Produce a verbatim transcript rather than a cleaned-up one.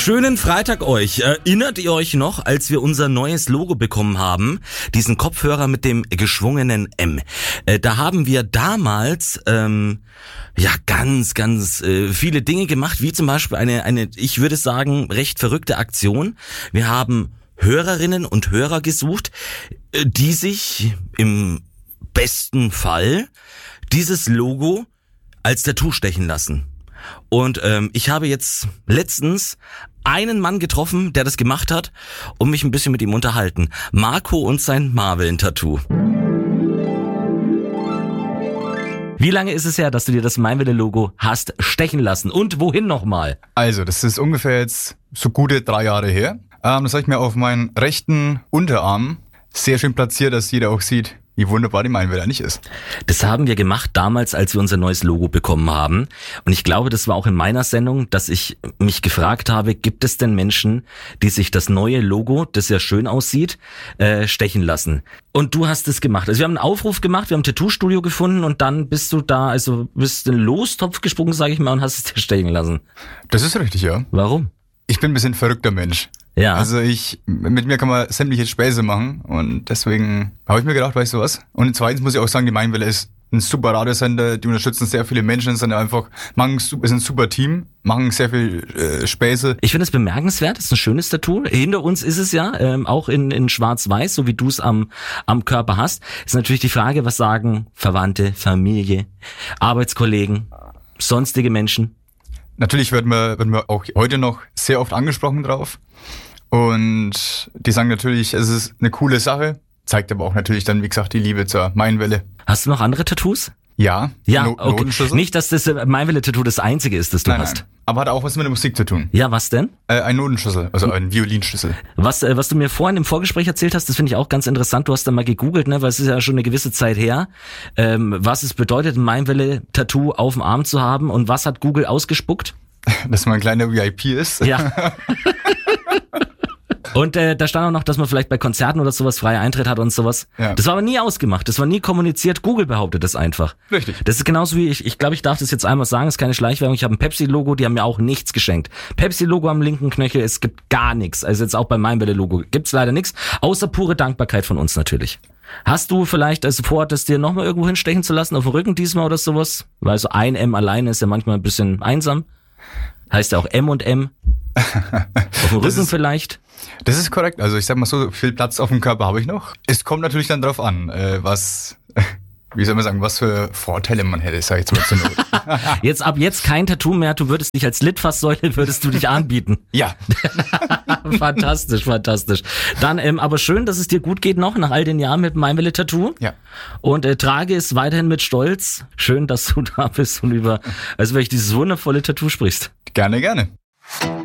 Schönen Freitag euch. Erinnert ihr euch noch, als wir unser neues Logo bekommen haben? Diesen Kopfhörer mit dem geschwungenen M. Äh, da haben wir damals ähm, ja ganz, ganz äh, viele Dinge gemacht, wie zum Beispiel eine, eine, ich würde sagen, recht verrückte Aktion. Wir haben Hörerinnen und Hörer gesucht, äh, die sich im besten Fall dieses Logo als Tattoo stechen lassen. Und ähm, ich habe jetzt letztens einen Mann getroffen, der das gemacht hat und mich ein bisschen mit ihm unterhalten. Marco und sein Marveln-Tattoo. Wie lange ist es her, dass du dir das Meinwille-Logo hast stechen lassen? Und wohin nochmal? Also, das ist ungefähr jetzt so gute drei Jahre her. Ähm, das habe ich mir auf meinen rechten Unterarm sehr schön platziert, dass jeder auch sieht, wie wunderbar die Meinwille eigentlich ist. Das haben wir gemacht damals, als wir unser neues Logo bekommen haben. Und ich glaube, das war auch in meiner Sendung, dass ich mich gefragt habe, gibt es denn Menschen, die sich das neue Logo, das ja schön aussieht, äh, stechen lassen? Und du hast es gemacht. Also wir haben einen Aufruf gemacht, wir haben ein Tattoo-Studio gefunden und dann bist du da, also bist in den Lostopf gesprungen, sage ich mal, und hast es dir stechen lassen. Das ist richtig, ja. Warum? Ich bin ein bisschen ein verrückter Mensch. Ja. Also ich, mit mir kann man sämtliche Späße machen und deswegen habe ich mir gedacht, weißt du was? Und zweitens muss ich auch sagen, die Meinwille ist ein super Radiosender, die unterstützen sehr viele Menschen, sind einfach, machen, ist ein super Team, machen sehr viel äh, Späße. Ich finde es bemerkenswert, das ist ein schönes Tattoo. Hinter uns ist es ja, ähm, auch in, in schwarz-weiß, so wie du es am, am Körper hast. Ist natürlich die Frage, was sagen Verwandte, Familie, Arbeitskollegen, sonstige Menschen? Natürlich wird man, wird man auch heute noch sehr oft angesprochen drauf. Und die sagen natürlich, es ist eine coole Sache, zeigt aber auch natürlich dann, wie gesagt, die Liebe zur Meinwille. Hast du noch andere Tattoos? Ja, ja, no- okay. Notenschlüssel. Nicht, dass das Meinwille-Tattoo das einzige ist, das du nein, hast. Nein. Aber hat auch was mit der Musik zu tun. Ja, was denn? Äh, ein Notenschlüssel, also ein Violinschlüssel. Was, äh, was du mir vorhin im Vorgespräch erzählt hast, das finde ich auch ganz interessant. Du hast da mal gegoogelt, ne, weil es ist ja schon eine gewisse Zeit her, ähm, was es bedeutet, ein Meinwille-Tattoo auf dem Arm zu haben und was hat Google ausgespuckt? Dass man ein kleiner V I P ist. Ja. Und äh, da stand auch noch, dass man vielleicht bei Konzerten oder sowas freie Eintritt hat und sowas. Ja. Das war aber nie ausgemacht, das war nie kommuniziert. Google behauptet das einfach. Richtig. Das ist genauso wie, ich ich glaube, ich darf das jetzt einmal sagen, ist keine Schleichwerbung. Ich habe ein Pepsi-Logo, die haben mir auch nichts geschenkt. Pepsi-Logo am linken Knöchel, es gibt gar nichts. Also jetzt auch bei Meinwille-Logo gibt's leider nichts, außer pure Dankbarkeit von uns natürlich. Hast du vielleicht also vor, das dir nochmal irgendwo hinstechen zu lassen, auf dem Rücken diesmal oder sowas? Weil so ein M alleine ist ja manchmal ein bisschen einsam. Heißt ja auch M und M. Auf dem Rücken ist, vielleicht. Das ist korrekt. Also ich sag mal so, viel Platz auf dem Körper habe ich noch. Es kommt natürlich dann drauf an, äh, was, wie soll man sagen, was für Vorteile man hätte, sag ich jetzt mal zur Not. Jetzt ab jetzt kein Tattoo mehr, du würdest dich als Litfaßsäule, würdest du dich anbieten. Ja. Fantastisch, fantastisch. Dann, ähm, aber schön, dass es dir gut geht noch, nach all den Jahren mit Meinwille Tattoo. Ja. Und äh, trage es weiterhin mit Stolz. Schön, dass du da bist und über, also wenn ich dieses wundervolle Tattoo sprichst. Gerne, gerne.